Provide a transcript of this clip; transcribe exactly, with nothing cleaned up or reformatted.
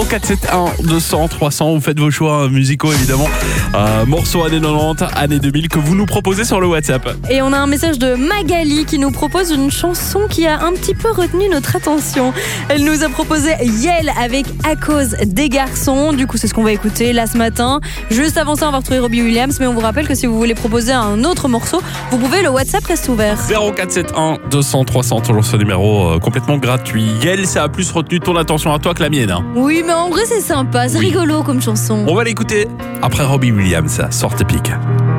zéro quatre sept un deux cents trois cents. Vous faites vos choix musicaux évidemment. Euh, morceaux années quatre-vingt-dix, années deux mille que vous nous proposez sur le WhatsApp. Et on a un message de Magali qui nous propose une chanson qui a un petit peu retenu notre attention. Elle nous a proposé Yel avec À cause des garçons. Du coup, c'est ce qu'on va écouter là ce matin. Juste avant ça, on va retrouver Robbie Williams. Mais on vous rappelle que si vous voulez proposer un autre morceau, vous pouvez, le WhatsApp reste ouvert. zéro quatre sept un deux cents trois cents, toujours ce numéro euh, complètement gratuit. Yel, ça a plus retenu ton attention à toi que la mienne. Hein. Oui, mais en vrai, c'est sympa. C'est Oui. rigolo comme chanson. On va l'écouter après Robbie Williams. Sorte pique.